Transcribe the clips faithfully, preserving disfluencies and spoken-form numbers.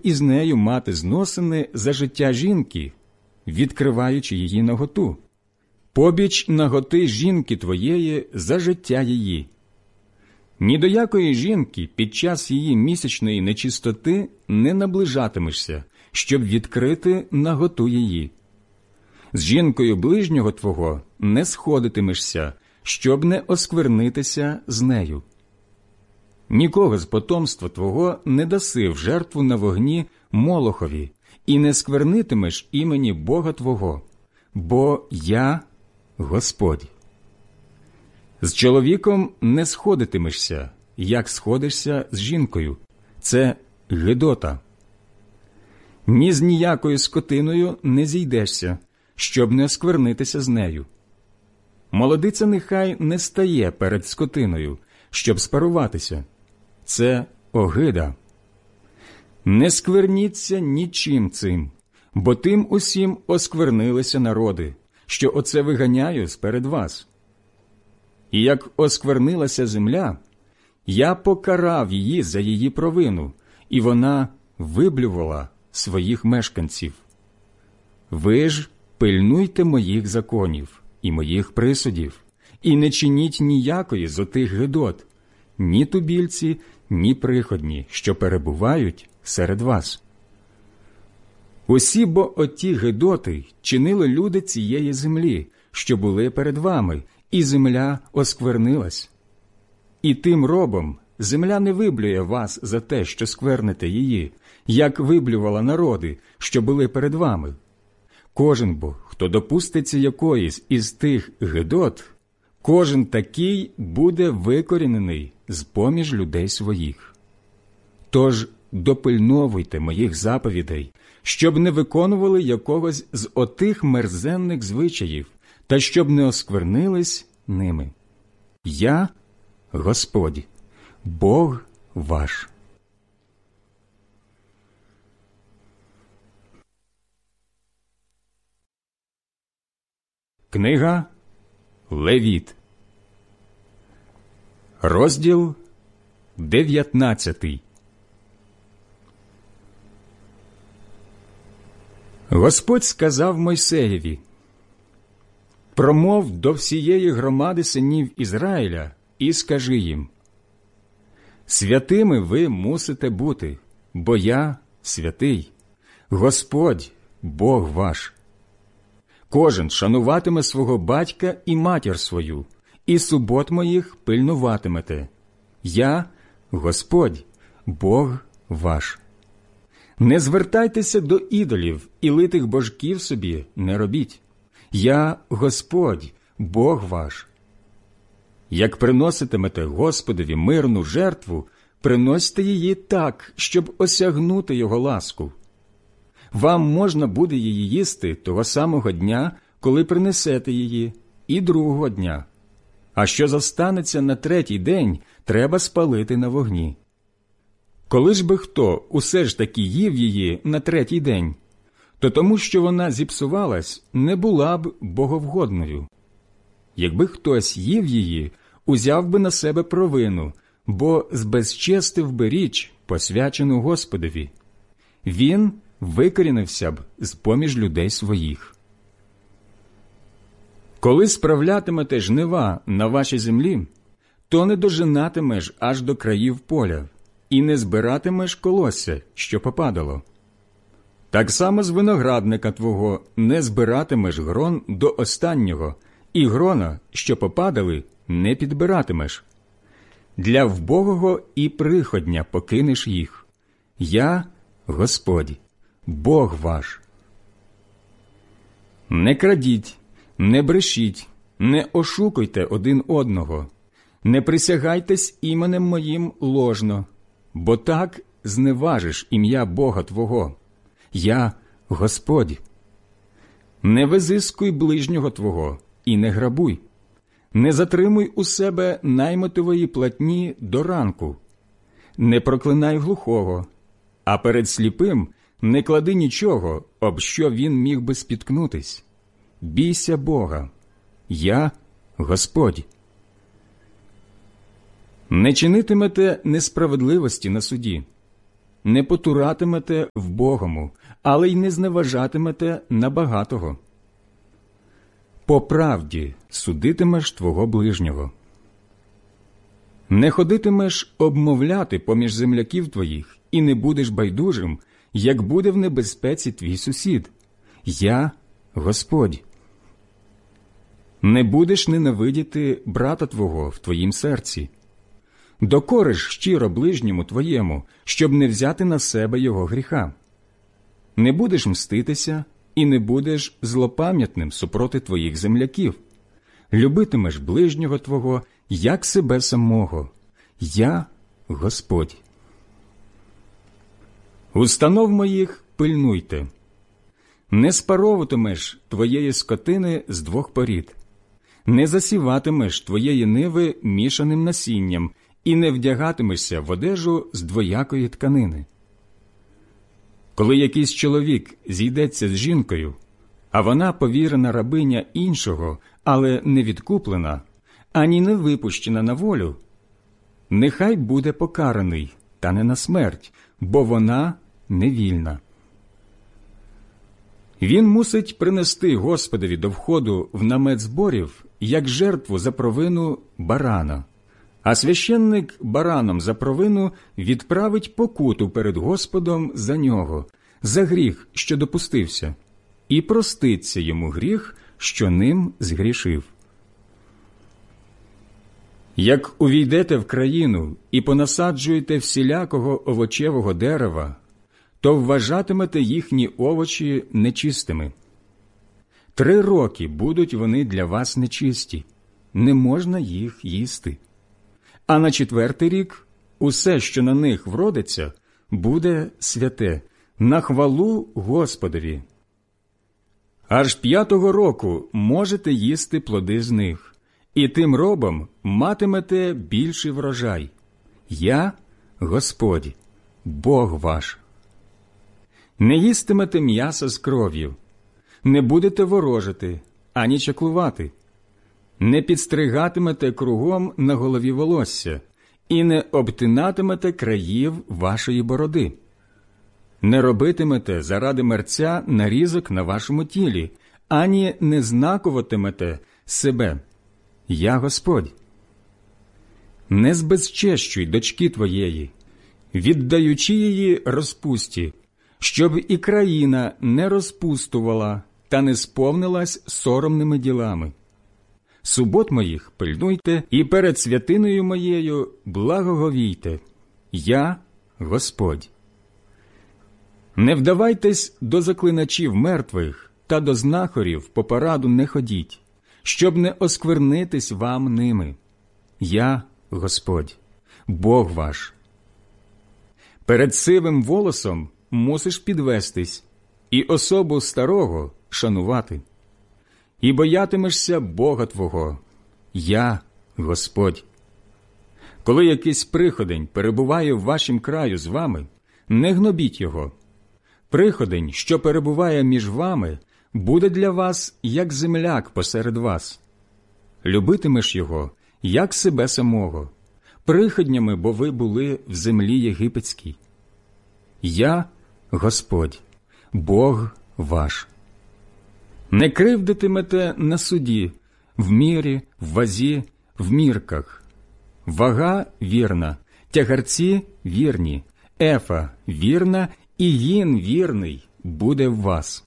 із нею мати зносини за життя жінки, відкриваючи її наготу, побіч наготи жінки твоєї за життя її. Ні до якої жінки під час її місячної нечистоти не наближатимешся, щоб відкрити наготу її. З жінкою ближнього твого не сходитимешся, щоб не осквернитися з нею. Нікого з потомства твого не даси в жертву на вогні Молохові, і не сквернитимеш імені Бога твого, бо я Господь. З чоловіком не сходитимешся, як сходишся з жінкою. Це гидота. Ні з ніякою скотиною не зійдешся, щоб не осквернитися з нею. Молодиця нехай не стає перед скотиною, щоб спаруватися. Це огида. Не скверніться нічим цим, бо тим усім осквернилися народи, що оце виганяю сперед вас. І як осквернилася земля, я покарав її за її провину, і вона виблювала своїх мешканців. Ви ж пильнуйте моїх законів і моїх присудів, і не чиніть ніякої з отих гидот, ні тубільці, ні приходні, що перебувають серед вас. Усі бо оті гидоти чинили люди цієї землі, що були перед вами, і земля осквернилась. І тим робом земля не виблює вас за те, що скверните її, як виблювала народи, що були перед вами. Кожен бо, хто допуститься якоїсь із тих гидот, кожен такий буде викорінений з-поміж людей своїх. Тож допильновуйте моїх заповідей, щоб не виконували якогось з отих мерзенних звичаїв, та щоб не осквернились ними. Я – Господь, Бог ваш. Книга Левіт, розділ дев'ятнадцятий. Господь сказав Мойсеєві: «Промов до всієї громади синів Ізраїля і скажи їм: святими ви мусите бути, бо я святий, Господь, Бог ваш. Кожен шануватиме свого батька і матір свою, і субот моїх пильнуватимете. Я – Господь, Бог ваш. Не звертайтеся до ідолів і литих божків собі не робіть. Я – Господь, Бог ваш. Як приноситимете Господові мирну жертву, приносьте її так, щоб осягнути Його ласку. Вам можна буде її їсти того самого дня, коли принесете її, і другого дня. А що зостанеться на третій день, треба спалити на вогні. Коли ж би хто усе ж таки їв її на третій день, то тому, що вона зіпсувалась, не була б боговгодною. Якби хтось їв її, узяв би на себе провину, бо збезчестив би річ, посвячену Господові. Він викорінився б з-поміж людей своїх. Коли справлятимете жнива на вашій землі, то не дожинатимеш аж до країв поля, і не збиратимеш колосся, що попадало. Так само з виноградника твого не збиратимеш грон до останнього, і грона, що попадали, не підбиратимеш. Для вбогого і приходня покинеш їх. Я – Господь, Бог ваш. Не крадіть, не брешіть, не ошукуйте один одного, не присягайтесь іменем моїм ложно, бо так зневажиш ім'я Бога твого. Я – Господь. Не визискуй ближнього твого і не грабуй. Не затримуй у себе наймотової платні до ранку. Не проклинай глухого, а перед сліпим не клади нічого, об що він міг би спіткнутись. Бійся Бога. Я – Господь. Не чинитимете несправедливості на суді. не потуратимете вбогому, але й не зневажатимете набагатого. По правді судитимеш твого ближнього. Не ходитимеш обмовляти поміж земляків твоїх, і не будеш байдужим, як буде в небезпеці твій сусід. Я – Господь. Не будеш ненавидіти брата твого в твоїм серці. Докориш щиро ближньому твоєму, щоб не взяти на себе його гріха. Не будеш мститися і не будеш злопам'ятним супроти твоїх земляків. Любитимеш ближнього твого, як себе самого. Я – Господь. Установ моїх пильнуйте. Не спаровуватимеш твоєї скотини з двох порід. Не засіватимеш твоєї ниви мішаним насінням і не вдягатимешся в одежу з двоякої тканини. Коли якийсь чоловік зійдеться з жінкою, а вона повірена рабиня іншого, але не відкуплена, ані не випущена на волю, нехай буде покараний, та не на смерть, бо вона невільна. Він мусить принести Господові до входу в намет зборів, як жертву за провину барана, а священник бараном за провину відправить покуту перед Господом за нього, за гріх, що допустився, і проститься йому гріх, що ним згрішив. Як увійдете в країну і понасаджуєте всілякого овочевого дерева, то вважатимете їхні овочі нечистими. Три роки будуть вони для вас нечисті, не можна їх їсти. А на четвертий рік усе, що на них вродиться, буде святе, на хвалу Господові. Аж п'ятого року можете їсти плоди з них, і тим робом матимете більший врожай. Я – Господь, Бог ваш. Не їстимете м'яса з кров'ю, не будете ворожити, ані чаклувати, не підстригатимете кругом на голові волосся і не обтинатимете країв вашої бороди. Не робитимете заради мерця нарізок на вашому тілі, ані не знакуватимете себе. Я Господь. Не збезчещуй дочки твоєї, віддаючи її розпусті, щоб і країна не розпустувала та не сповнилась соромними ділами. Субот моїх пильнуйте і перед святиною моєю благоговійте. Я Господь. Не вдавайтесь до заклиначів мертвих та до знахарів по пораду не ходіть, щоб не осквернитись вам ними. Я Господь, Бог ваш. Перед сивим волосом мусиш підвестись і особу старого шанувати. І боятимешся Бога твого. Я Господь. Коли якийсь приходень перебуває в вашім краю з вами, не гнобіть його. Приходень, що перебуває між вами, буде для вас, як земляк посеред вас. Любитимеш його, як себе самого, приходнями, бо ви були в землі єгипетській. Я Господь, Бог ваш. Не кривдитимете на суді, в мірі, в вазі, в мірках. Вага вірна, тягарці вірні, ефа вірна і гін вірний буде в вас.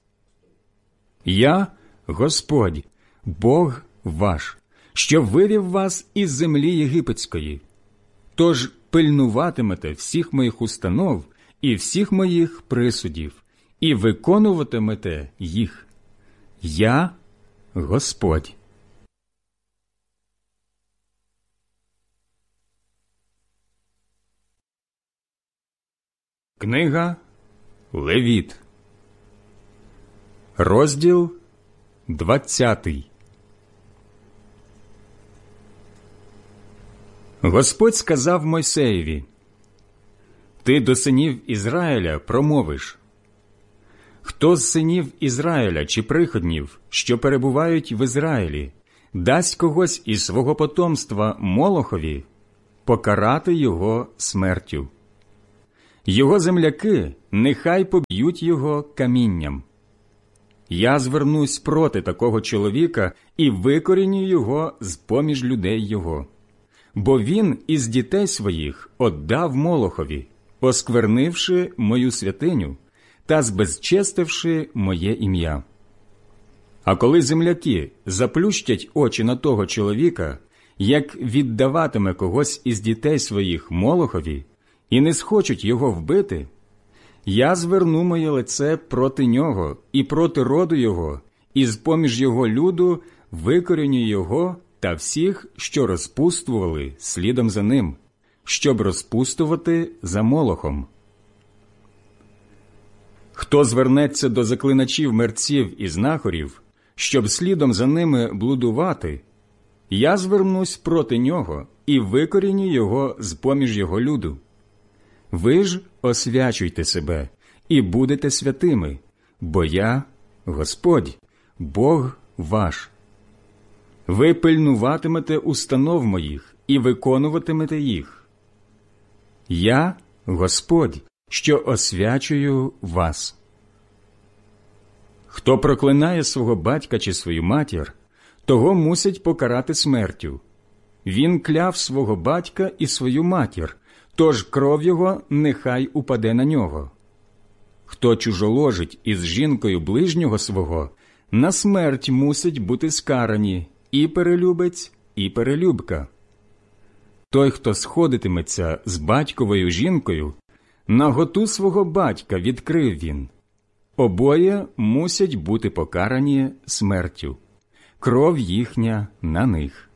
Я Господь, Бог ваш, що вивів вас із землі єгипетської. Тож пильнуватимете всіх моїх установ і всіх моїх присудів, і виконуватимете їх. Я Господь. Книга Левіт, розділ двадцятий. Господь сказав Мойсеєві: «Ти до синів Ізраїля промовиш: хто з синів Ізраїля чи приходнів, що перебувають в Ізраїлі, дасть когось із свого потомства Молохові, покарати його смертю. Його земляки нехай поб'ють його камінням. Я звернусь проти такого чоловіка і викоріню його з-поміж людей його. Бо він із дітей своїх отдав Молохові, осквернивши мою святиню та збезчестивши моє ім'я. А коли земляки заплющать очі на того чоловіка, як віддаватиме когось із дітей своїх Молохові, і не схочуть його вбити, я зверну моє лице проти нього і проти роду його, і з-поміж його люду викоріню його та всіх, що розпустували слідом за ним, щоб розпустувати за Молохом. Хто звернеться до заклиначів мерців і знахарів, щоб слідом за ними блудувати, я звернусь проти нього і викоріню його з-поміж його люду. Ви ж освячуйте себе і будете святими, бо я – Господь, Бог ваш. Ви пильнуватимете установ моїх і виконуватимете їх. Я – Господь, що освячую вас. Хто проклинає свого батька чи свою матір, того мусять покарати смертю. Він кляв свого батька і свою матір, тож кров його нехай упаде на нього. Хто чужоложить із жінкою ближнього свого, на смерть мусять бути скарані і перелюбець, і перелюбка. Той, хто сходитиметься з батьковою жінкою, наготу свого батька відкрив він. Обоє мусять бути покарані смертю. Кров їхня на них.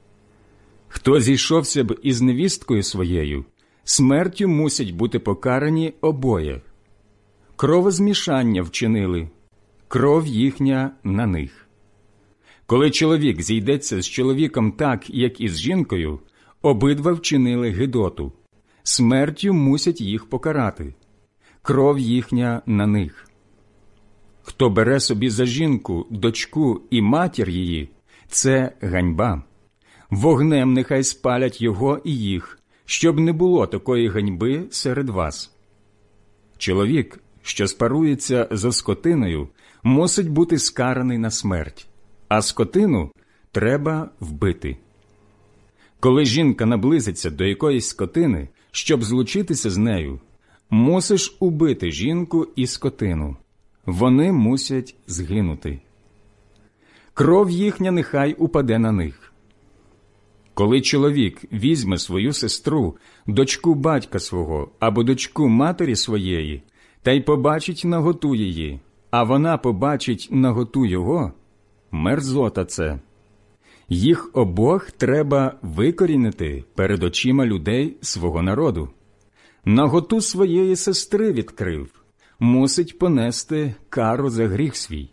Хто зійшовся б із невісткою своєю, смертю мусять бути покарані обоє. Кровозмішання вчинили, кров їхня на них. Коли чоловік зійдеться з чоловіком так, як і з жінкою, обидва вчинили гидоту. Смертю мусять їх покарати. Кров їхня на них. Хто бере собі за жінку, дочку і матір її, це ганьба. Вогнем нехай спалять його і їх, щоб не було такої ганьби серед вас. Чоловік, що спарується за скотиною, мусить бути скараний на смерть, а скотину треба вбити. Коли жінка наблизиться до якоїсь скотини, щоб злучитися з нею, мусиш убити жінку і скотину. Вони мусять згинути. Кров їхня нехай упаде на них. Коли чоловік візьме свою сестру, дочку батька свого або дочку матері своєї, та й побачить наготу її, а вона побачить наготу його, мерзота це. Їх обох треба викорінити перед очима людей свого народу. Наготу своєї сестри відкрив, мусить понести кару за гріх свій.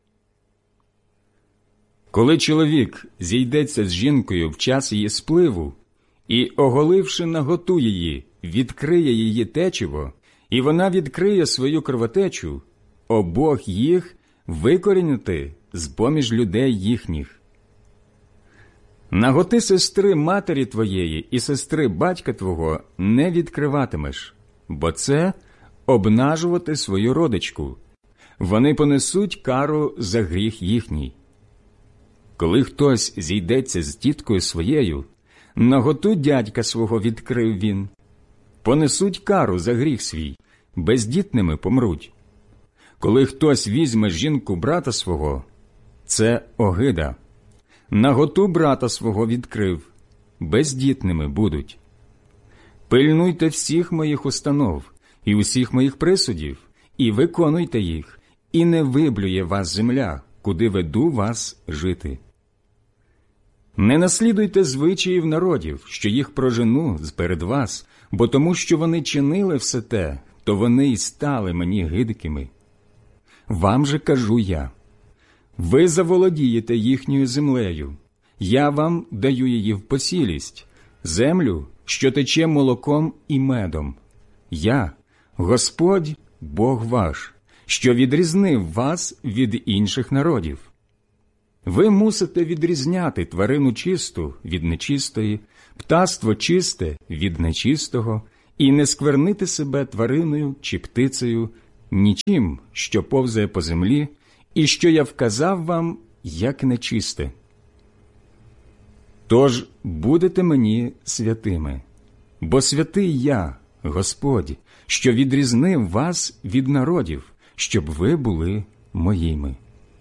Коли чоловік зійдеться з жінкою в час її спливу і, оголивши наготу її, відкриє її течіво, і вона відкриє свою кровотечу, обох їх викорінити з-поміж людей їхніх. Наготи сестри матері твоєї і сестри батька твого не відкриватимеш, бо це обнажувати свою родичку. Вони понесуть кару за гріх їхній. Коли хтось зійдеться з тіткою своєю, наготу дядька свого відкрив він. Понесуть кару за гріх свій, бездітними помруть. Коли хтось візьме жінку брата свого, це огида. Наготу брата свого відкрив, бездітними будуть. Пильнуйте всіх моїх установ і усіх моїх присудів, і виконуйте їх, і не виблює вас земля, куди веду вас жити. Не наслідуйте звичаїв народів, що їх прожену зперед вас, бо тому, що вони чинили все те, то вони й стали мені гидкими. Вам же кажу я, ви заволодієте їхньою землею, я вам даю її в посілість, землю, що тече молоком і медом. Я, Господь, Бог ваш, що відрізнив вас від інших народів. Ви мусите відрізняти тварину чисту від нечистої, птаство чисте від нечистого, і не сквернити себе твариною чи птицею, нічим, що повзає по землі, і що я вказав вам, як нечисте. Тож будете мені святими, бо святий я, Господь, що відрізнив вас від народів, щоб ви були моїми.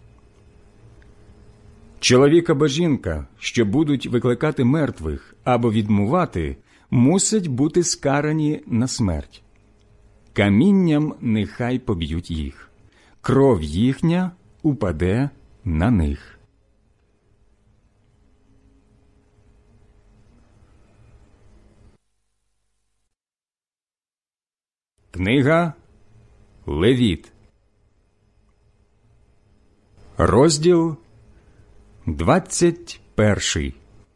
Чоловік або жінка, що будуть викликати мертвих або відмувати, мусять бути скарані на смерть. Камінням нехай поб'ють їх, кров їхня упаде на них. Книга Левіт, розділ двадцять перший.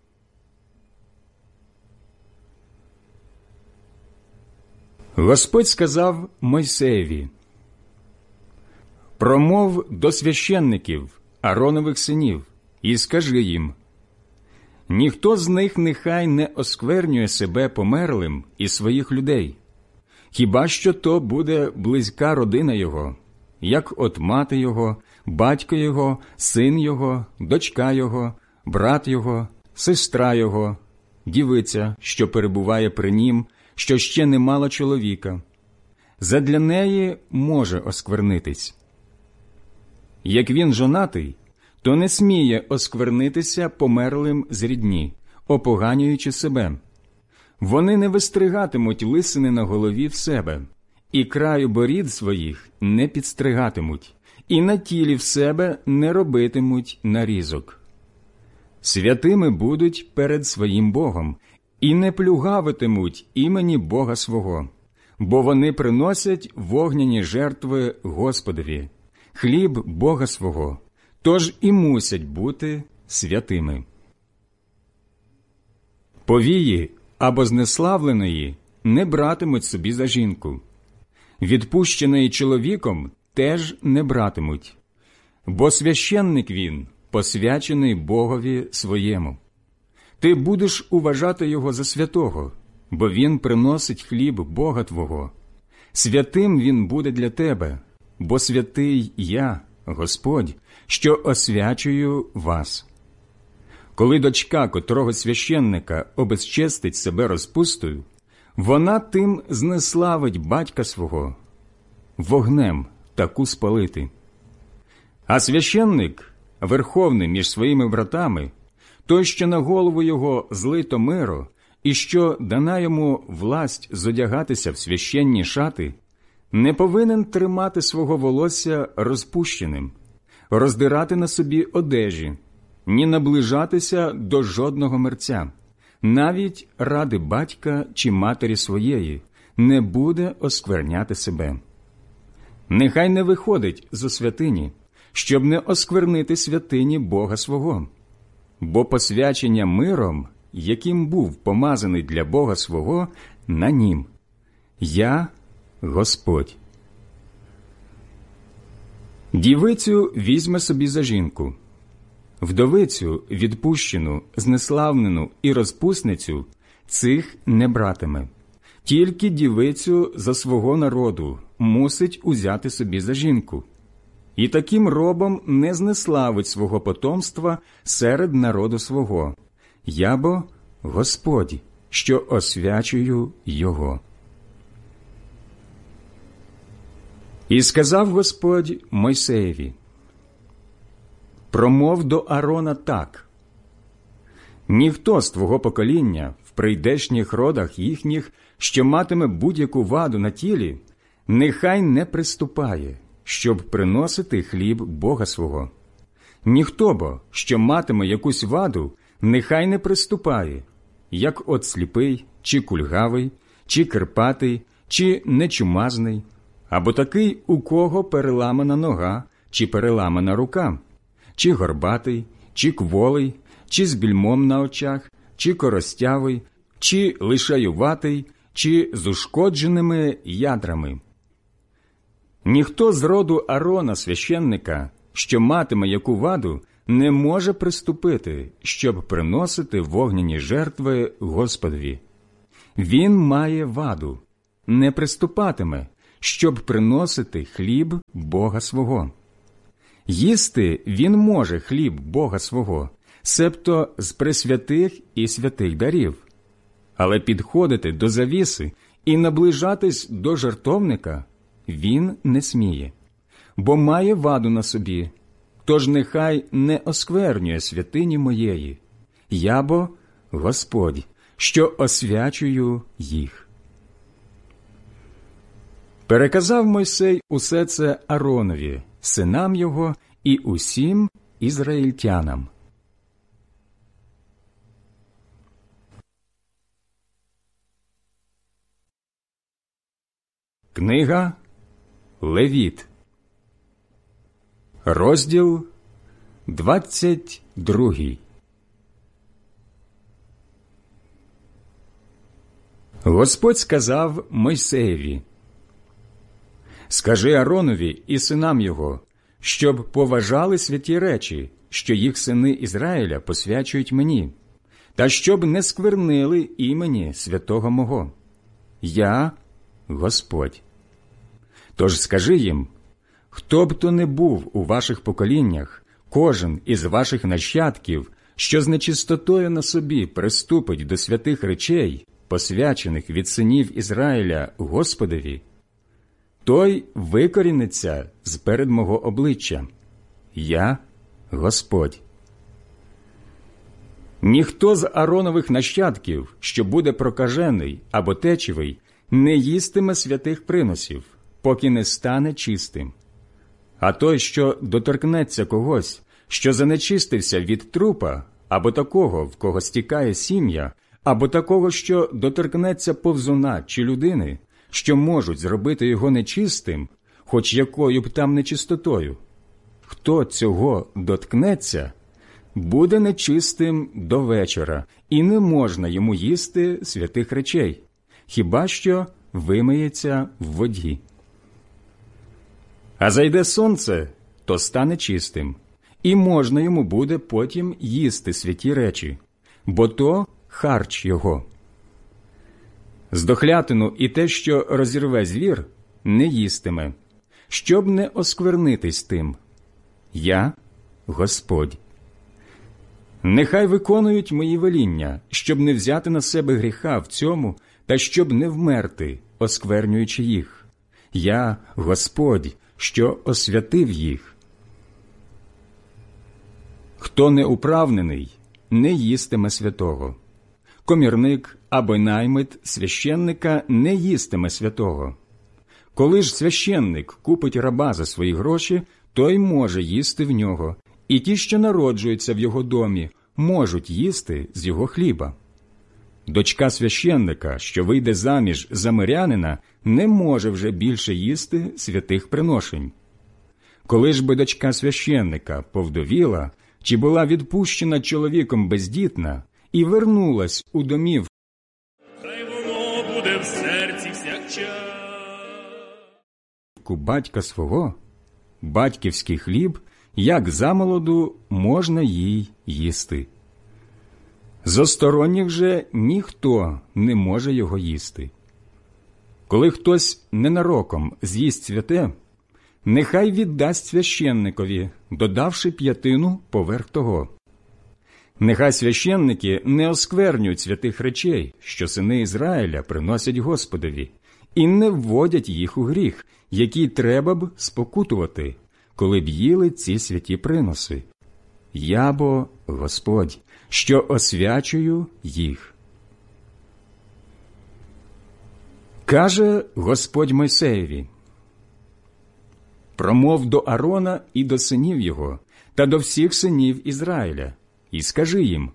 Господь сказав Мойсеєві: «Промов до священників, Ааронових синів, і скажи їм: ніхто з них нехай не осквернює себе померлим і своїх людей, хіба що то буде близька родина його, як от мати його, батько його, син його, дочка його, брат його, сестра його, дівиця, що перебуває при нім, що ще не мала чоловіка. Задля неї може осквернитись. Як він жонатий, то не сміє осквернитися померлим з рідні, опоганюючи себе. Вони не вистригатимуть лисини на голові в себе, і краю борід своїх не підстригатимуть, і на тілі в себе не робитимуть нарізок. Святими будуть перед своїм Богом, і не плюгавитимуть імені Бога свого, бо вони приносять вогняні жертви Господові, хліб Бога свого, тож і мусять бути святими. Повії або знеславленої не братимуть собі за жінку, відпущеної чоловіком теж не братимуть, бо священник він, посвячений Богові своєму. Ти будеш уважати його за святого, бо він приносить хліб Бога твого. Святим він буде для тебе, бо святий я, Господь, що освячую вас. Коли дочка котрого священника обезчестить себе розпустою, вона тим знеславить батька свого, вогнем таку спалити. А священник, верховний між своїми братами, той, що на голову його злито миро, і що дана йому власть зодягатися в священні шати, не повинен тримати свого волосся розпущеним, роздирати на собі одежі, ні наближатися до жодного мерця, навіть ради батька чи матері своєї, не буде оскверняти себе. Нехай не виходить зо святині, щоб не осквернити святині Бога свого, бо посвячення миром, яким був помазаний для Бога свого, на нім. Я – Господь. Дівицю візьме собі за жінку, вдовицю, відпущену, знеславнену і розпусницю цих не братиме. Тільки дівицю за свого народу мусить узяти собі за жінку. І таким робом не знеславить свого потомства серед народу свого. Я бо Господь, що освячую його. І сказав Господь Мойсеєві: «Промов до Аарона так: ніхто з твого покоління в прийдешніх родах їхніх, що матиме будь-яку ваду на тілі, нехай не приступає, щоб приносити хліб Бога свого. Ніхто бо, що матиме якусь ваду, нехай не приступає, як от сліпий, чи кульгавий, чи кирпатий, чи нечумазний, або такий, у кого переламана нога, чи переламана рука, чи горбатий, чи кволий, чи з більмом на очах, чи коростявий, чи лишаюватий, чи з ушкодженими ядрами. Ніхто з роду Аарона, священника, що матиме яку ваду, не може приступити, щоб приносити вогняні жертви Господові. Він має ваду, не приступатиме, щоб приносити хліб Бога свого. Їсти він може хліб Бога свого, себто з пресвятих і святих дарів, але підходити до завіси і наближатись до жертовника він не сміє, бо має ваду на собі, тож нехай не осквернює святині моєї, я бо Господь, що освячую їх. Переказав Мойсей усе це Ааронові, синам його і усім ізраїльтянам. Книга Левіт, розділ двадцять другий. Господь сказав Мойсеєві: «Скажи Ааронові і синам його, щоб поважали святі речі, що їх сини Ізраїля посвячують мені, та щоб не сквернили імені святого мого. Я Господь. Тож скажи їм, хто б то не був у ваших поколіннях, кожен із ваших нащадків, що з нечистотою на собі приступить до святих речей, посвячених від синів Ізраїля Господові, той викоріниться з перед мого обличчя. Я Господь. Ніхто з Ааронових нащадків, що буде прокажений або течевий, не їстиме святих приносів, поки не стане чистим. А той, що доторкнеться когось, що занечистився від трупа, або такого, в кого стікає сім'я, або такого, що доторкнеться повзуна чи людини, що можуть зробити його нечистим, хоч якою б там нечистотою, хто цього доткнеться, буде нечистим до вечора, і не можна йому їсти святих речей, хіба що вимиється в воді. А зайде сонце, то стане чистим, і можна йому буде потім їсти святі речі, бо то харч його. Здохлятину і те, що розірве звір, не їстиме, щоб не осквернитись тим. Я Господь. Нехай виконують мої веління, щоб не взяти на себе гріха в цьому, та щоб не вмерти, осквернюючи їх. Я Господь, що освятив їх. Хто неуправнений, не їстиме святого. Комірник або наймит священника не їстиме святого. Коли ж священник купить раба за свої гроші, той може їсти в нього, і ті, що народжуються в його домі, можуть їсти з його хліба. Дочка священника, що вийде заміж за мирянина, не може вже більше їсти святих приношень. Коли ж би дочка священника повдовіла, чи була відпущена чоловіком бездітна, і вернулась у домівку, хай воно буде в серці всякчас батька свого, батьківський хліб, як замолоду, можна їй їсти. З осторонніх же ніхто не може його їсти. Коли хтось ненароком з'їсть святе, нехай віддасть священникові, додавши п'ятину поверх того. Нехай священники не осквернюють святих речей, що сини Ізраїля приносять Господові, і не вводять їх у гріх, який треба б спокутувати, коли б їли ці святі приноси. Я бо Господь, що освячую їх. Каже Господь Мойсеєві: «Промов до Аарона і до синів його, та до всіх синів Ізраїля, і скажи їм: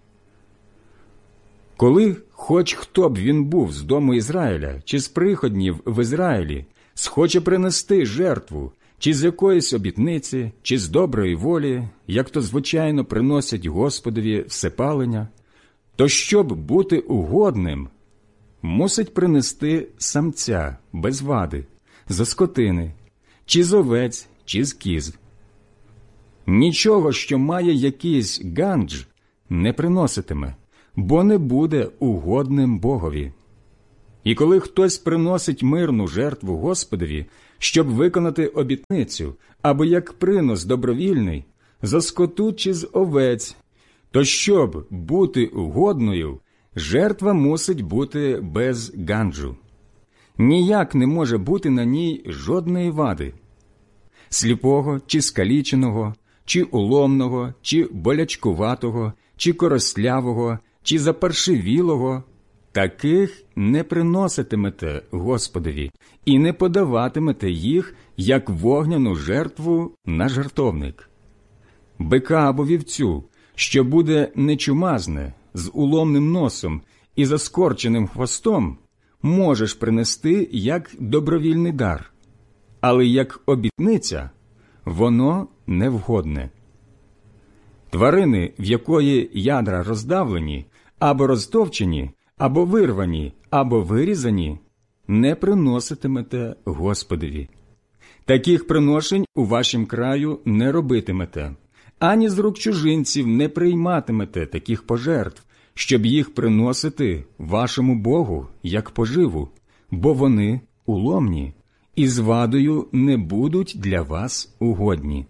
коли хоч хто б він був з дому Ізраїля, чи з приходнів в Ізраїлі, схоче принести жертву, чи з якоїсь обітниці, чи з доброї волі, як то звичайно приносять Господові всепалення, то щоб бути угодним, мусить принести самця без вади, зо скотини, чи з овець, чи з кіз. Нічого, що має якийсь гандж, не приноситиме, бо не буде угодним Богові. І коли хтось приносить мирну жертву Господові, щоб виконати обітницю, або як принос добровільний, за скоту чи з овець, то щоб бути угодною, жертва мусить бути без ганджу. Ніяк не може бути на ній жодної вади. Сліпого чи скаліченого, чи уломного, чи болячкуватого, чи коростлявого, чи запаршивілого – таких не приноситимете Господові і не подаватимете їх, як вогняну жертву на жертовник. Бика або вівцю, що буде нечумазне, з уломним носом і заскорченим хвостом, можеш принести як добровільний дар, але як обітниця воно невгодне. Тварини, в якої ядра роздавлені, або розтовчені, або вирвані, або вирізані, не приноситимете Господові. Таких приношень у вашім краю не робитимете, ані з рук чужинців не прийматимете таких пожертв, щоб їх приносити вашому Богу як поживу, бо вони уломні і з вадою не будуть для вас угодні.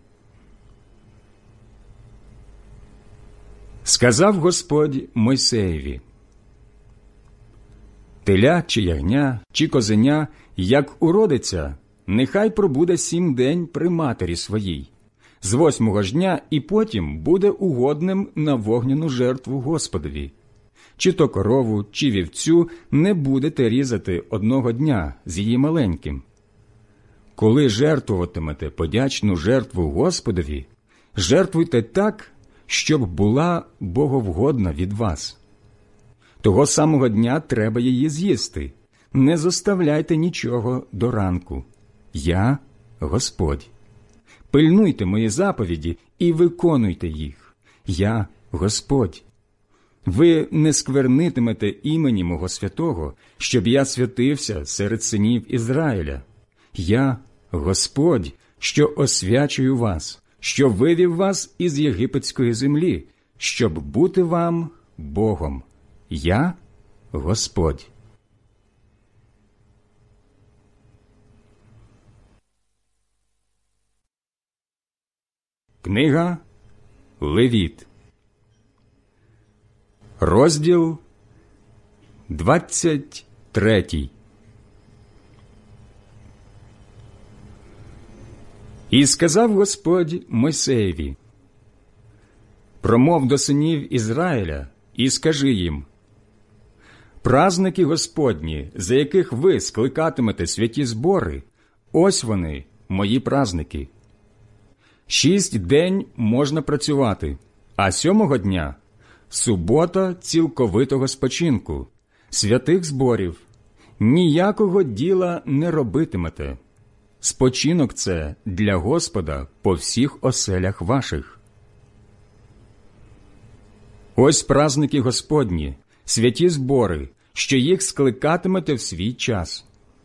Сказав Господь Мойсеєві: теля чи ягня, чи козеня, як уродиться, нехай пробуде сім день при матері своїй, з восьмого ж дня і потім буде угодним на вогняну жертву Господові. Чи то корову, чи вівцю не будете різати одного дня з її маленьким. Коли жертвуватимете подячну жертву Господові, жертвуйте так, щоб була боговгодна від вас. Того самого дня треба її з'їсти. Не зоставляйте нічого до ранку. Я – Господь. Пильнуйте мої заповіді і виконуйте їх. Я – Господь. Ви не сквернитимете імені мого святого, щоб я святився серед синів Ізраїля. Я – Господь, що освячую вас, що вивів вас із єгипетської землі, щоб бути вам Богом. Я – Господь. Книга Левіт, розділ двадцять третій. І сказав Господь Мойсеєві: промов до синів Ізраїля і скажи їм: праздники Господні, за яких ви скликатимете святі збори, ось вони, мої праздники. Шість день можна працювати, а сьомого дня – субота цілковитого спочинку, святих зборів. Ніякого діла не робитимете. Спочинок це для Господа по всіх оселях ваших. Ось праздники Господні, святі збори, що їх скликатимете в свій час.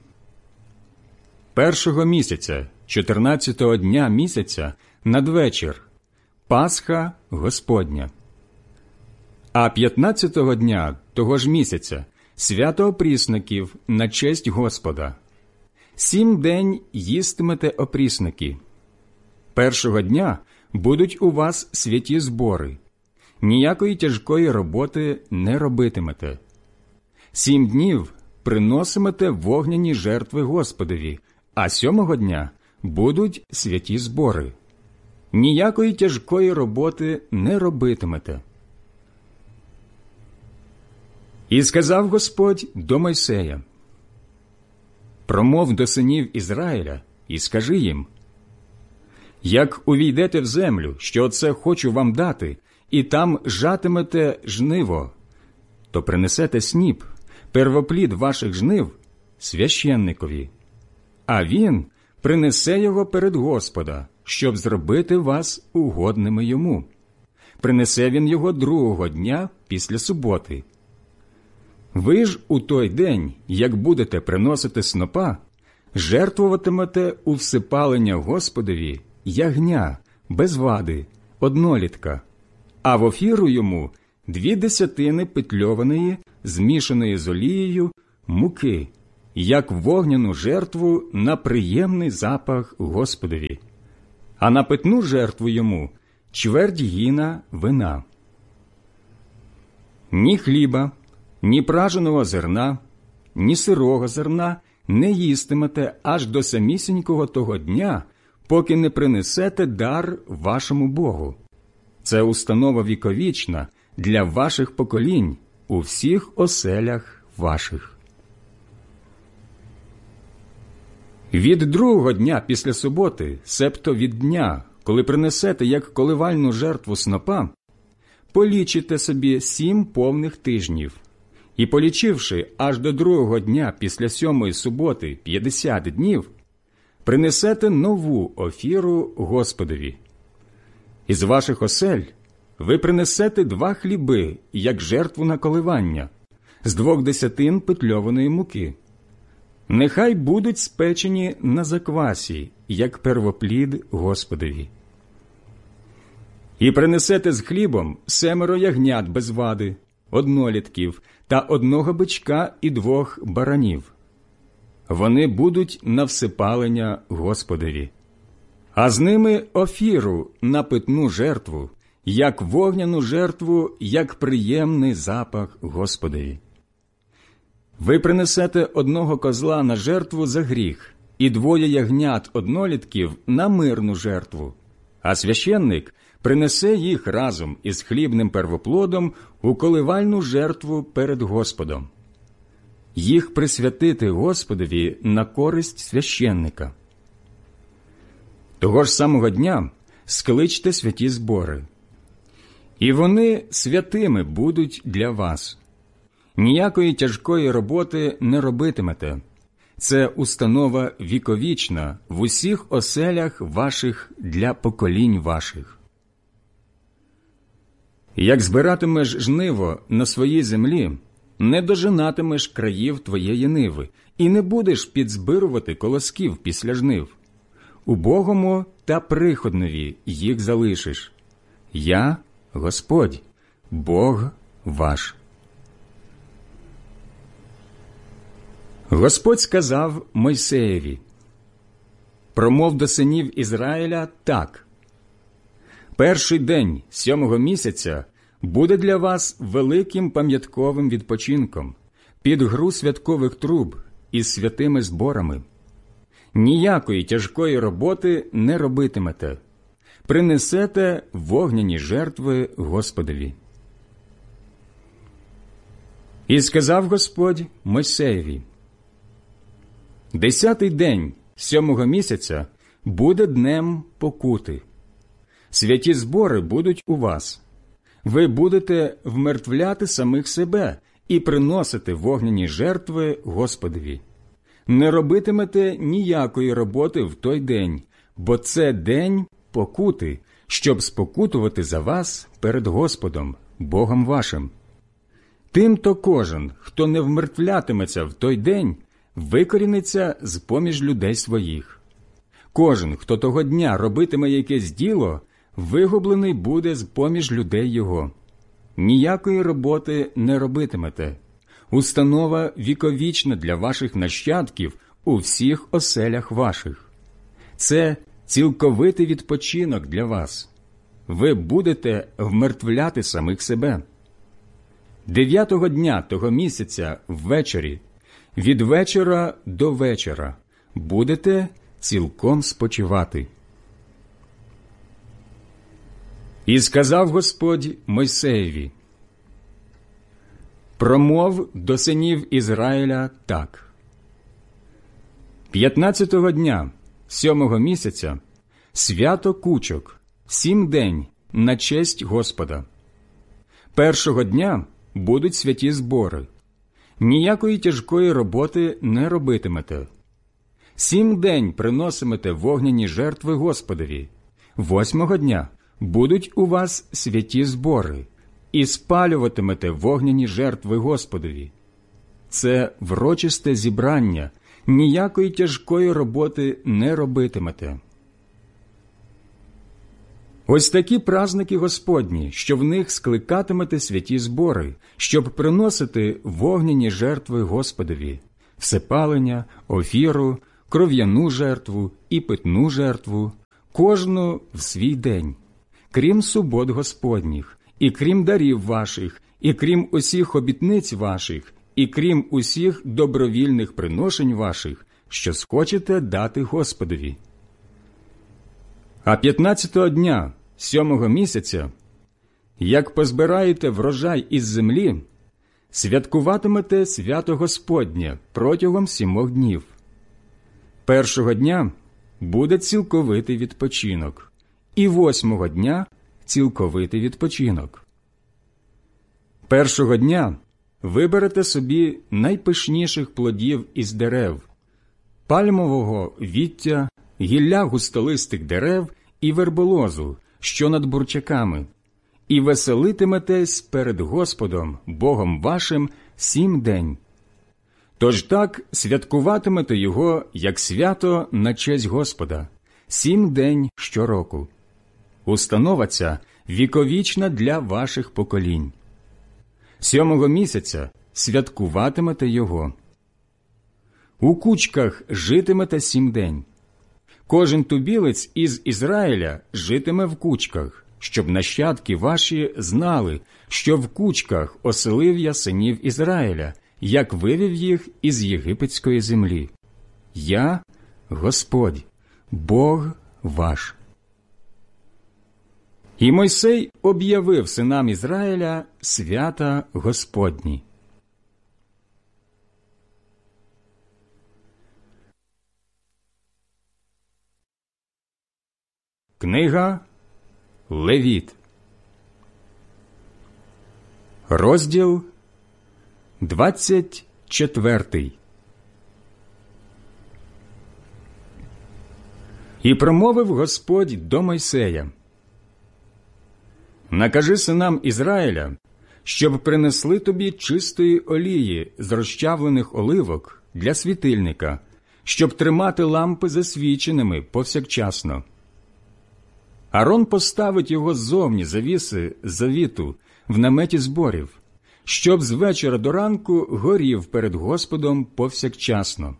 Першого місяця, чотирнадцятого дня місяця, надвечір, Пасха Господня. А п'ятнадцятого дня того ж місяця свято опрісників на честь Господа. Сім день їстимете опрісники. Першого дня будуть у вас святі збори. Ніякої тяжкої роботи не робитимете. Сім днів приносимете вогняні жертви Господові, а сьомого дня будуть святі збори. Ніякої тяжкої роботи не робитимете. І сказав Господь до Мойсея: промов до синів Ізраїля і скажи їм: як увійдете в землю, що оце хочу вам дати, і там жатимете жниво, то принесете сніп, первоплід ваших жнив, священникові, а він принесе його перед Господа, щоб зробити вас угодними йому. Принесе він його другого дня після суботи. Ви ж у той день, як будете приносити снопа, жертвуватимете у всипалення Господові ягня, без вади, однолітка, а в офіру йому дві десятини петльованої, змішаної з олією, муки, як вогняну жертву на приємний запах Господові, а на питну жертву йому чверть гіна вина. Ні хліба, ні праженого зерна, ні сирого зерна не їстимете аж до самісінького того дня, поки не принесете дар вашому Богу. Це установа віковічна для ваших поколінь у всіх оселях ваших. Від другого дня після суботи, себто від дня, коли принесете як коливальну жертву снопа, полічите собі сім повних тижнів, і, полічивши аж до другого дня після сьомої суботи п'ятдесят днів, принесете нову офіру Господові. Із ваших осель ви принесете два хліби, як жертву на коливання, з двох десятин петльованої муки. Нехай будуть спечені на заквасі, як первоплід Господові. І принесете з хлібом семеро ягнят без вади, однолітків та одного бичка і двох баранів. Вони будуть на всипалення Господові. А з ними офіру на питну жертву, як вогняну жертву, як приємний запах Господові. Ви принесете одного козла на жертву за гріх і двоє ягнят однолітків на мирну жертву, а священник принесе їх разом із хлібним первоплодом у коливальну жертву перед Господом. Їх присвятити Господові на користь священника. Того ж самого дня скличте святі збори. І вони святими будуть для вас. Ніякої тяжкої роботи не робитимете. Це установа віковічна в усіх оселях ваших для поколінь ваших. Як збиратимеш жниво на своїй землі, не дожинатимеш країв твоєї ниви і не будеш підзбирувати колосків після жнив. Убогому та приходнові їх залишиш. Я – Господь, Бог ваш. Господь сказав Мойсеєві: «Промов до синів Ізраїля так. Перший день сьомого місяця буде для вас великим пам'ятковим відпочинком, під гру святкових труб із святими зборами. Ніякої тяжкої роботи не робитимете. Принесете вогняні жертви Господові». І сказав Господь Мойсеєві: «Десятий день сьомого місяця буде днем покути. Святі збори будуть у вас. Ви будете вмертвляти самих себе і приносити вогняні жертви Господові. Не робитимете ніякої роботи в той день, бо це день покути, щоб спокутувати за вас перед Господом, Богом вашим. Тимто кожен, хто не вмертвлятиметься в той день, викоріниться з-поміж людей своїх. Кожен, хто того дня робитиме якесь діло, вигублений буде з-поміж людей його. Ніякої роботи не робитимете. Установа віковічна для ваших нащадків у всіх оселях ваших. Це цілковитий відпочинок для вас. Ви будете вмертвляти самих себе. Дев'ятого дня того місяця ввечері, від вечора до вечора, будете цілком спочивати». І сказав Господь Мойсеєві: «Промов до синів Ізраїля так. П'ятнадцятого дня сьомого місяця свято кучок, сім день на честь Господа. Першого дня будуть святі збори. Ніякої тяжкої роботи не робитимете. Сім день приносимете вогняні жертви Господові. Восьмого дня будуть у вас святі збори, і спалюватимете вогняні жертви Господові. Це врочисте зібрання, ніякої тяжкої роботи не робитимете. Ось такі праздники Господні, що в них скликатимете святі збори, щоб приносити вогняні жертви Господові, всепалення, офіру, кров'яну жертву і питну жертву, кожну в свій день, крім субот Господніх, і крім дарів ваших, і крім усіх обітниць ваших, і крім усіх добровільних приношень ваших, що схочете дати Господові. А п'ятнадцятого дня сьомого місяця, як позбираєте врожай із землі, святкуватимете свято Господнє протягом сімох днів. Першого дня буде цілковитий відпочинок, і восьмого дня цілковитий відпочинок. Першого дня виберете собі найпишніших плодів із дерев, пальмового віття, гілля густолистих дерев і верболозу, що над бурчаками, і веселитиметесь перед Господом, Богом вашим, сім день. Тож так святкуватимете його, як свято на честь Господа, сім день щороку. Установа ця віковічна для ваших поколінь. Сьомого місяця святкуватимете його. У кучках житимете сім день. Кожен тубілець із Ізраїля житиме в кучках, щоб нащадки ваші знали, що в кучках оселив я синів Ізраїля, як вивів їх із єгипетської землі. Я – Господь, Бог ваш. І Мойсей об'явив синам Ізраїля свята Господні. Книга Левіт, розділ двадцять четвертий. І промовив Господь до Мойсея: «Накажи синам Ізраїля, щоб принесли тобі чистої олії з розчавлених оливок для світильника, щоб тримати лампи засвіченими повсякчасно. Арон поставить його ззовні завіси завіту в наметі зборів, щоб з вечора до ранку горів перед Господом повсякчасно.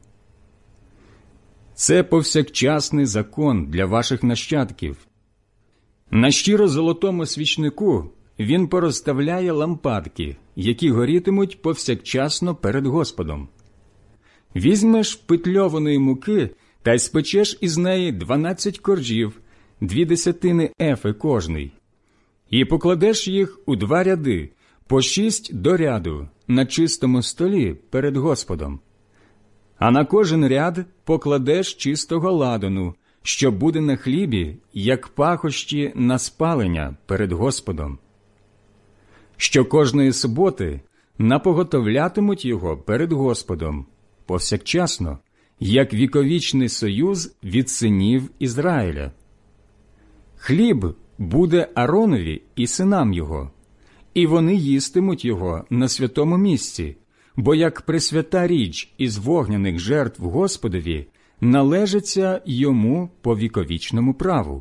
Це повсякчасний закон для ваших нащадків. На щиро-золотому свічнику він порозставляє лампадки, які горітимуть повсякчасно перед Господом. Візьмеш питльованої муки та й спечеш із неї дванадцять коржів, дві десятини ефи кожний, і покладеш їх у два ряди, по шість до ряду, на чистому столі перед Господом. А на кожен ряд покладеш чистого ладану, що буде на хлібі, як пахощі на спалення перед Господом. Що кожної суботи напоготовлятимуть його перед Господом, повсякчасно, як віковічний союз від синів Ізраїля. Хліб буде Аронові і синам його, і вони їстимуть його на святому місці, бо як пресвята річ із вогняних жертв Господові належиться йому по віковічному праву.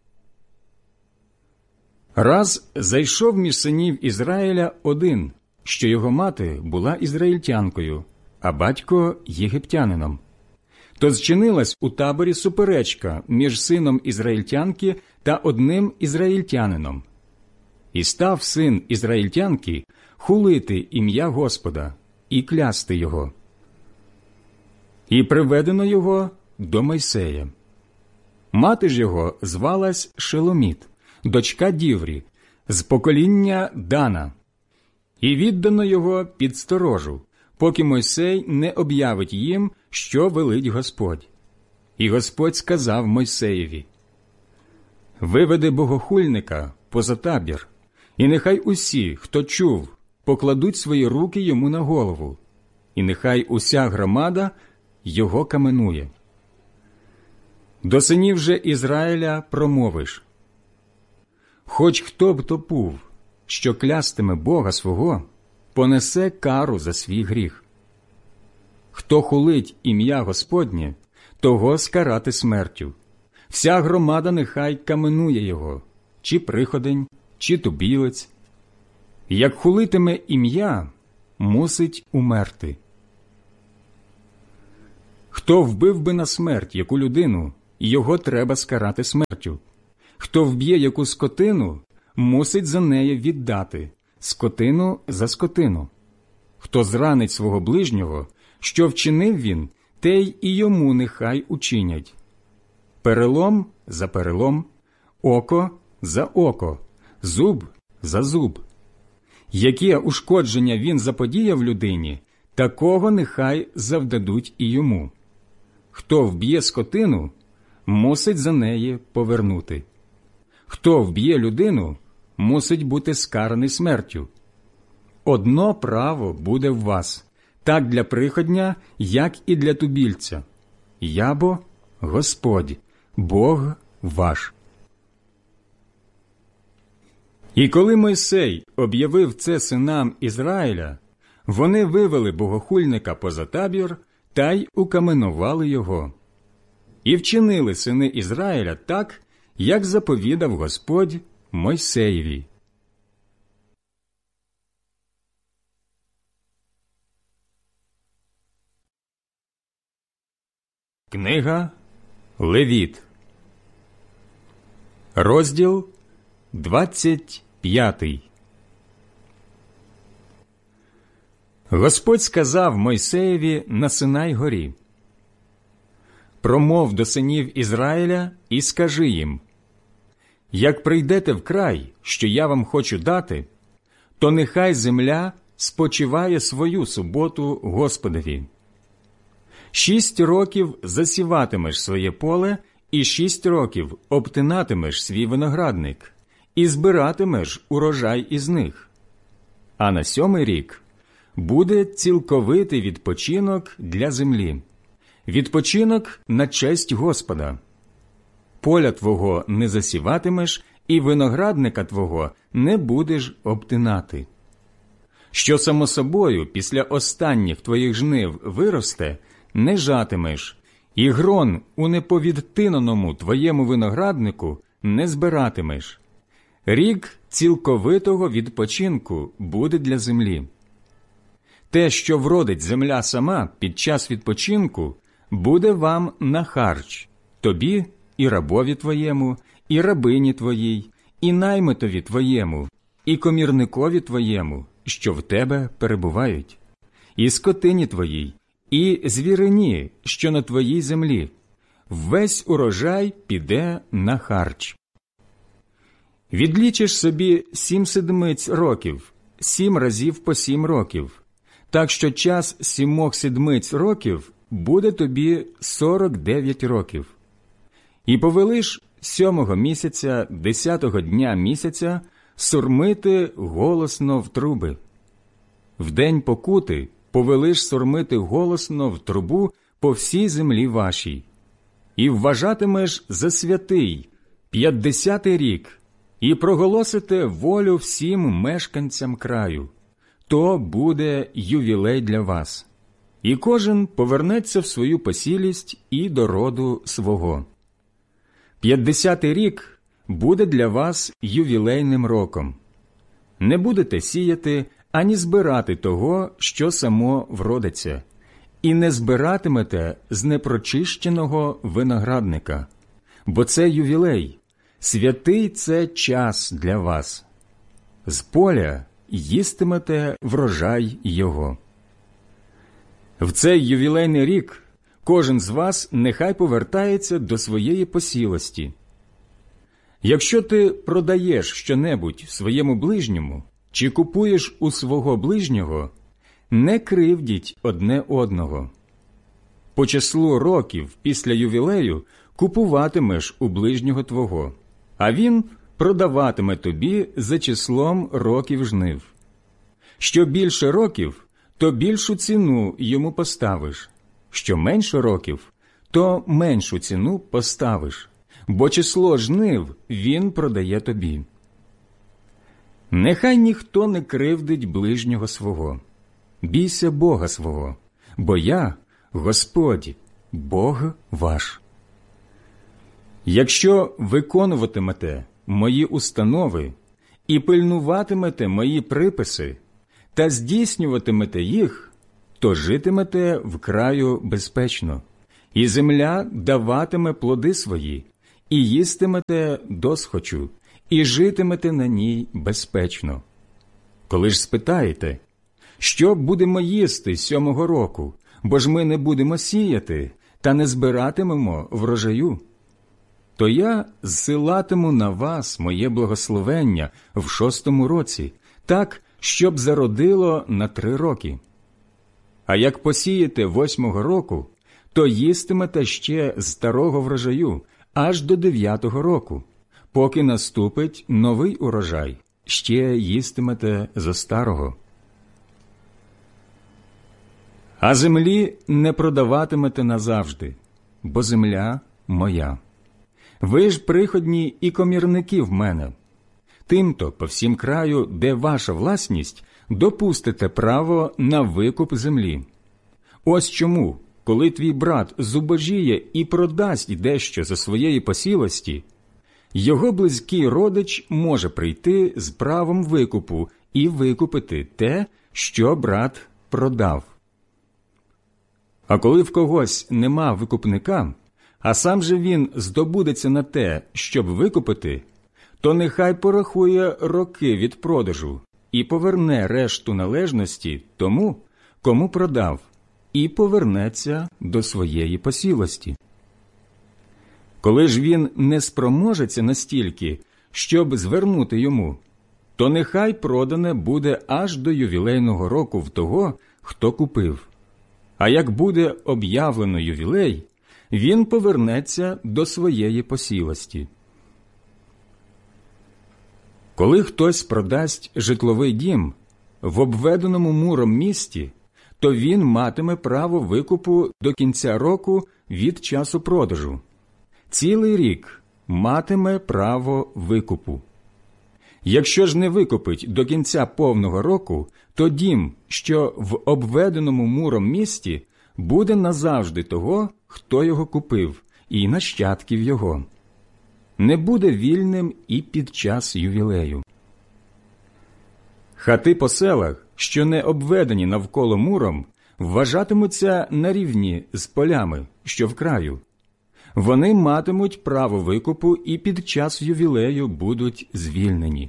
Раз зайшов між синів Ізраїля один, що його мати була ізраїльтянкою, а батько – єгиптянином. То зчинилась у таборі суперечка між сином ізраїльтянки та одним ізраїльтянином. І став син ізраїльтянки хулити ім'я Господа і клясти його. І приведено його до Мойсея. Мати ж його звалась Шеломіт, дочка Діврі, з покоління Дана. І віддано його під сторожу, поки Мойсей не об'явить їм, що велить Господь. І Господь сказав Мойсеєві: «Виведи богохульника поза табір, і нехай усі, хто чув, покладуть свої руки йому на голову, і нехай уся громада його каменує. До синів же Ізраїля промовиш: хоч хто б то був, що клястиме Бога свого, понесе кару за свій гріх. Хто хулить ім'я Господнє, того скарати смертю. Вся громада нехай каменує його, чи приходень, чи тубілець, як хулитиме ім'я, мусить умерти. Хто вбив би на смерть яку людину, його треба скарати смертю. Хто вб'є яку скотину, мусить за неї віддати скотину за скотину. Хто зранить свого ближнього, що вчинив він, те й і йому нехай учинять. Перелом за перелом, око за око, зуб за зуб. Яке ушкодження він заподіяв людині, такого нехай завдадуть і йому. Хто вб'є скотину, мусить за неї повернути. Хто вб'є людину, мусить бути скараний смертю. Одно право буде в вас, так для приходня, як і для тубільця. Я бо Господь, Бог ваш. І коли Мойсей об'явив це синам Ізраїля, вони вивели богохульника поза табір та й укаменували його. І вчинили сини Ізраїля так, як заповідав Господь Мойсеєві. Книга Левіт, розділ двадцять п'ятий. Господь сказав Мойсеєві на Синай-горі: «Промов до синів Ізраїля і скажи їм: як прийдете в край, що я вам хочу дати, то нехай земля спочиває свою суботу Господові. Шість років засіватимеш своє поле, і шість років обтинатимеш свій виноградник, і збиратимеш урожай із них. А на сьомий рік буде цілковитий відпочинок для землі, відпочинок на честь Господа. Поля твого не засіватимеш, і виноградника твого не будеш обтинати. Що само собою після останніх твоїх жнив виросте, не жатимеш, і грон у неповідтиненому твоєму винограднику не збиратимеш. Рік цілковитого відпочинку буде для землі. Те, що вродить земля сама під час відпочинку, буде вам на харч, тобі і рабові твоєму, і рабині твоїй, і наймитові твоєму, і комірникові твоєму, що в тебе перебувають, і скотині твоїй, і звірині, що на твоїй землі. Весь урожай піде на харч. Відлічиш собі сім седмиць років, сім разів по сім років, так що час сімох седмиць років буде тобі сорок дев'ять років. І повелиш сьомого місяця, десятого дня місяця сурмити голосно в труби. В день покути повелиш сурмити голосно в трубу по всій землі вашій. І вважатимеш за святий п'ятдесятий рік, і проголосите волю всім мешканцям краю. То буде ювілей для вас. І кожен повернеться в свою посілість і до роду свого. П'ятдесятий рік буде для вас ювілейним роком. Не будете сіяти, ані збирати того, що само вродиться, і не збиратимете з непрочищеного виноградника, бо це ювілей, святий це час для вас. З поля їстимете врожай його. В цей ювілейний рік кожен з вас нехай повертається до своєї посілості. Якщо ти продаєш щонебудь своєму ближньому чи купуєш у свого ближнього, не кривдіть одне одного. По числу років після ювілею купуватимеш у ближнього твого, а він продаватиме тобі за числом років жнив. Що більше років, то більшу ціну йому поставиш. Що менше років, то меншу ціну поставиш, бо число жнив він продає тобі. Нехай ніхто не кривдить ближнього свого. Бійся Бога свого, бо я, Господь, Бог ваш. Якщо виконуватимете мої установи і пильнуватимете мої приписи та здійснюватимете їх, то житимете в краю безпечно, і земля даватиме плоди свої, і їстимете досхочу, і житимете на ній безпечно. Коли ж спитаєте, що будемо їсти сьомого року, бо ж ми не будемо сіяти та не збиратимемо врожаю, то я зсилатиму на вас моє благословення в шостому році, так, щоб зародило на три роки. А як посієте восьмого року, то їстимете ще з старого врожаю аж до дев'ятого року, поки наступить новий урожай, ще їстимете зо старого. А землі не продаватимете назавжди, бо земля моя. Ви ж приходні і комірники в мене. Тимто по всім краю, де ваша власність, допустите право на викуп землі. Ось чому, коли твій брат зубожіє і продасть дещо за своєї посілості, його близький родич може прийти з правом викупу і викупити те, що брат продав. А коли в когось нема викупника, а сам же він здобудеться на те, щоб викупити, то нехай порахує роки від продажу і поверне решту належності тому, кому продав, і повернеться до своєї посілості. Коли ж він не спроможеться настільки, щоб звернути йому, то нехай продане буде аж до ювілейного року в того, хто купив. А як буде об'явлено ювілей, він повернеться до своєї посілості. Коли хтось продасть житловий дім в обведеному муром місті, то він матиме право викупу до кінця року від часу продажу. Цілий рік матиме право викупу. Якщо ж не викупить до кінця повного року, то дім, що в обведеному муром місті, буде назавжди того, хто його купив, і нащадків його. Не буде вільним і під час ювілею. Хати по селах, що не обведені навколо муром, вважатимуться на рівні з полями, що в краю. Вони матимуть право викупу і під час ювілею будуть звільнені.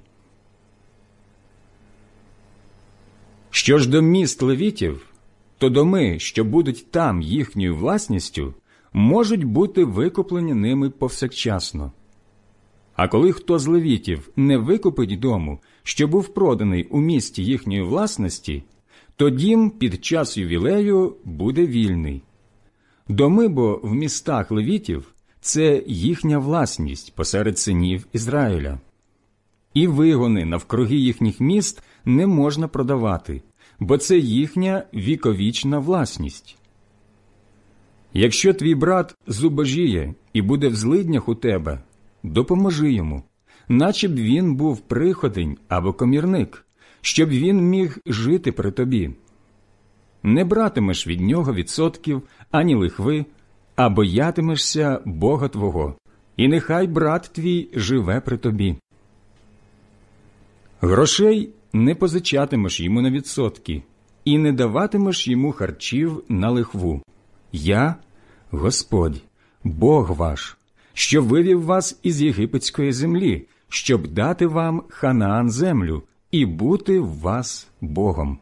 Що ж до міст левітів, то доми, що будуть там їхньою власністю, можуть бути викуплені ними повсякчасно. А коли хто з левітів не викупить дому, що був проданий у місті їхньої власності, то дім під час ювілею буде вільний. Доми бо в містах левітів – це їхня власність посеред синів Ізраїля. І вигони навкруги їхніх міст не можна продавати, бо це їхня віковічна власність. Якщо твій брат зубожіє і буде в злиднях у тебе, допоможи йому, наче б він був приходень або комірник, щоб він міг жити при тобі. Не братимеш від нього відсотків ані лихви, а боятимешся Бога твого, і нехай брат твій живе при тобі. Грошей не позичатимеш йому на відсотки, і не даватимеш йому харчів на лихву. Я – Господь, Бог ваш, що вивів вас із єгипетської землі, щоб дати вам Ханаан землю і бути в вас Богом.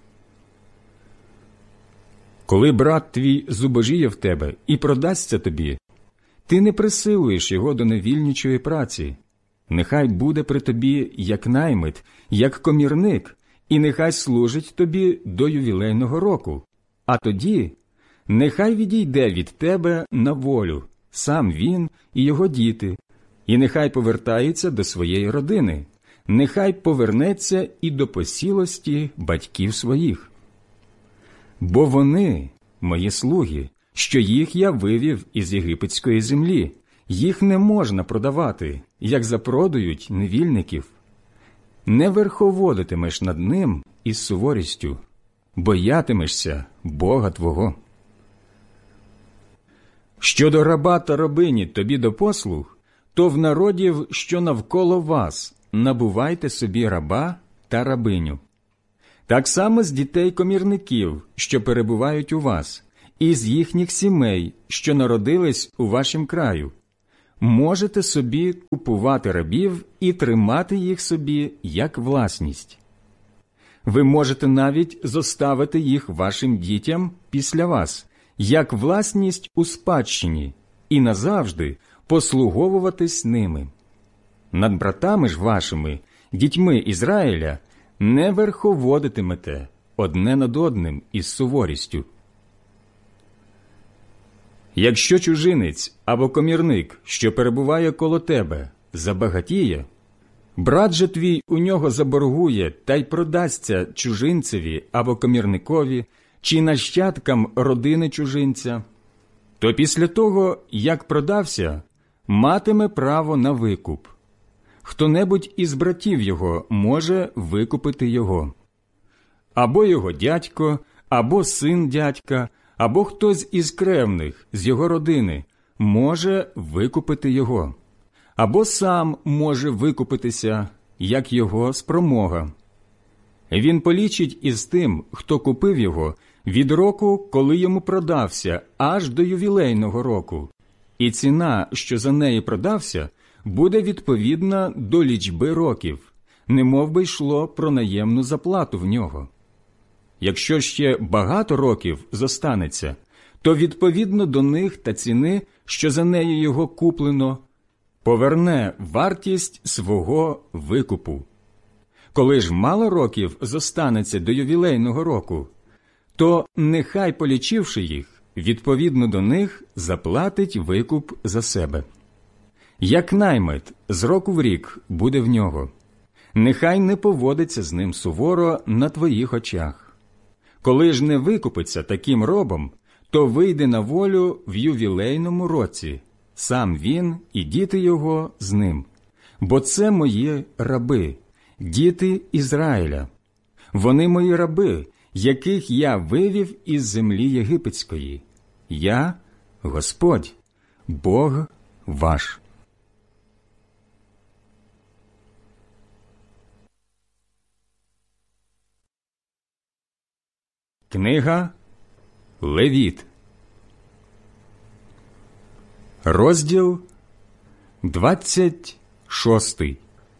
Коли брат твій зубожіє в тебе і продасться тобі, ти не присилуєш його до невільничої праці. Нехай буде при тобі як наймит, як комірник, і нехай служить тобі до ювілейного року. А тоді нехай відійде від тебе на волю, сам він і його діти, і нехай повертається до своєї родини, нехай повернеться і до посілості батьків своїх. Бо вони, мої слуги, що їх я вивів із єгипетської землі, їх не можна продавати, як запродають невільників. Не верховодитимеш над ним із суворістю, боятимешся Бога твого. Щодо раба та рабині тобі до послуг, то то в народів, що навколо вас, набувайте собі раба та рабиню. Так само з дітей комірників, що перебувають у вас, і з їхніх сімей, що народились у вашім краю. Можете собі купувати рабів і тримати їх собі як власність. Ви можете навіть зоставити їх вашим дітям після вас, як власність у спадщині, і назавжди послуговуватись ними. Над братами ж вашими, дітьми Ізраїля, не верховодитимете одне над одним із суворістю. Якщо чужинець або комірник, що перебуває коло тебе, забагатіє, брат же твій у нього заборгує та й продасться чужинцеві або комірникові чи нащадкам родини чужинця, то після того, як продався, матиме право на викуп. Хто-небудь із братів його може викупити його. Або його дядько, або син дядька, або хтось із кревних, з його родини, може викупити його. Або сам може викупитися, як його спромога. Він полічить із тим, хто купив його, від року, коли йому продався, аж до ювілейного року. І ціна, що за неї продався, буде відповідна до лічби років, немов би йшло про наємну заплату в нього. Якщо ще багато років зостанеться, то відповідно до них та ціни, що за нею його куплено, поверне вартість свого викупу. Коли ж мало років зостанеться до ювілейного року, то нехай, полічивши їх, відповідно до них заплатить викуп за себе. Як наймит з року в рік буде в нього, нехай не поводиться з ним суворо на твоїх очах. Коли ж не викупиться таким робом, то вийде на волю в ювілейному році, сам він і діти його з ним. Бо це мої раби, діти Ізраїля. Вони мої раби, яких я вивів із землі єгипетської. Я – Господь, Бог ваш. Книга Левіт, розділ двадцять шостий.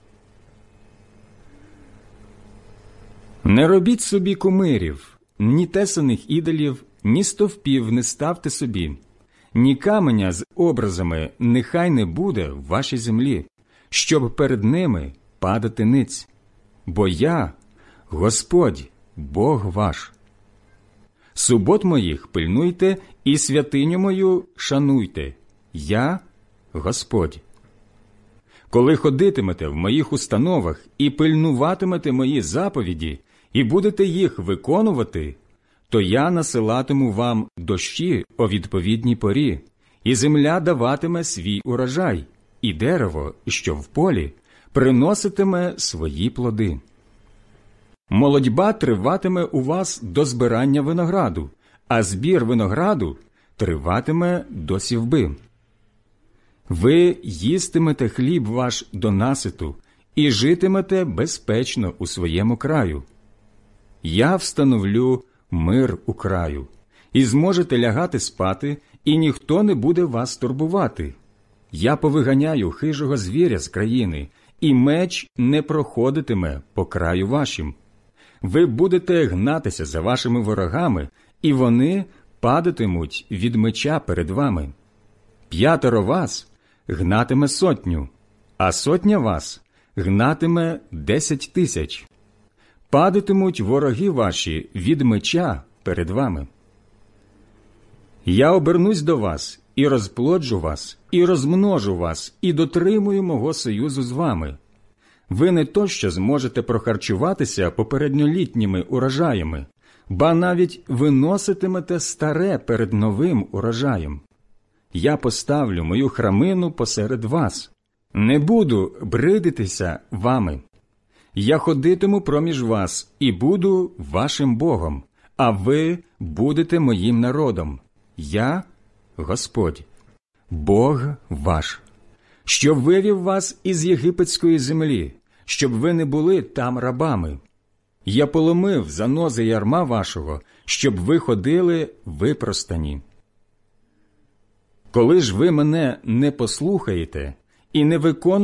Не робіть собі кумирів, ні тесаних ідолів, ні стовпів не ставте собі, ні каменя з образами нехай не буде в вашій землі, щоб перед ними падати ниць. Бо я – Господь, Бог ваш. Субот моїх пильнуйте і святиню мою шануйте. Я – Господь. Коли ходитимете в моїх установах і пильнуватимете мої заповіді, і будете їх виконувати, то я насилатиму вам дощі о відповідній порі, і земля даватиме свій урожай, і дерево, що в полі, приноситиме свої плоди. Молодьба триватиме у вас до збирання винограду, а збір винограду триватиме до сівби. Ви їстимете хліб ваш до наситу і житимете безпечно у своєму краю. Я встановлю мир у краю, і зможете лягати спати, і ніхто не буде вас турбувати. Я повиганяю хижого звіря з країни, і меч не проходитиме по краю вашим. Ви будете гнатися за вашими ворогами, і вони падатимуть від меча перед вами. П'ятеро вас гнатиме сотню, а сотня вас гнатиме десять тисяч. Падатимуть вороги ваші від меча перед вами. Я обернусь до вас і розплоджу вас, і розмножу вас, і дотримую мого союзу з вами. Ви не то що зможете прохарчуватися попередньолітніми урожаями, ба навіть виноситимете старе перед новим урожаєм. Я поставлю мою храмину посеред вас. Не буду бридитися вами. Я ходитиму проміж вас і буду вашим Богом, а ви будете моїм народом. Я – Господь, Бог ваш. що вивів вас із єгипетської землі, щоб ви не були там рабами. Я поломив занози ярма вашого, щоб ви ходили випростані. Коли ж ви мене не послухаєте і не виконуєте